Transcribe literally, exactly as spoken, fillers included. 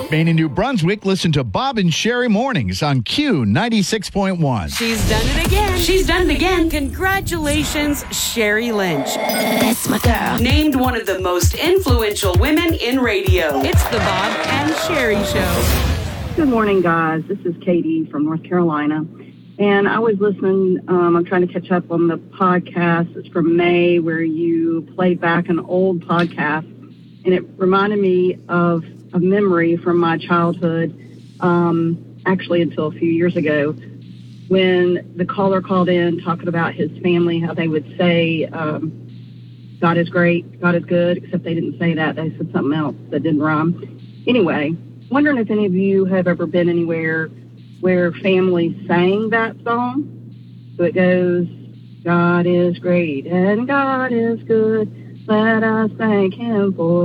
Maine and New Brunswick, listen to Bob and Sherry Mornings on Q ninety-six point one. She's done it again. She's done it again. Congratulations, Sherry Lynch. That's my girl. Named one of the most influential women in radio. It's the Bob and Sherry Show. Good morning, guys. This is Katie from North Carolina. And I was listening, um, I'm trying to catch up on the podcast. It's from May, where you played back an old podcast. And it reminded me of a memory from my childhood, um, actually until a few years ago, when the caller called in talking about his family, how they would say, um, God is great, God is good, except they didn't say that. They said something else that didn't rhyme. Anyway, wondering if any of you have ever been anywhere where families sang that song. So it goes, God is great and God is good. Let us thank him for